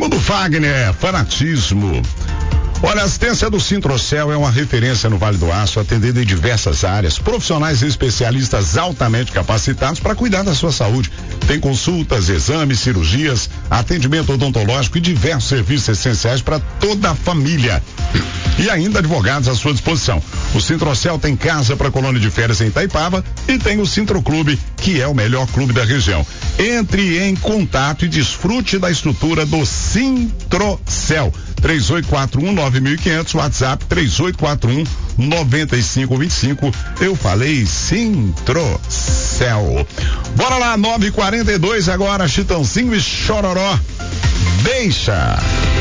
Raimundo Fagner, fanatismo. Olha, a assistência do Sintrocel é uma referência no Vale do Aço, atendendo em diversas áreas, profissionais e especialistas altamente capacitados para cuidar da sua saúde. Tem consultas, exames, cirurgias, atendimento odontológico e diversos serviços essenciais para toda a família. E ainda advogados à sua disposição. O Sintrocel tem casa para colônia de férias em Itaipava e tem o Sintroclube, que é o melhor clube da região. Entre em contato e desfrute da estrutura do Sintrocel. 3841-9500, WhatsApp 3841-9525. Eu falei Sintrocel. Bora lá, 9h42 agora, Chitãozinho e Chororó. Deixa.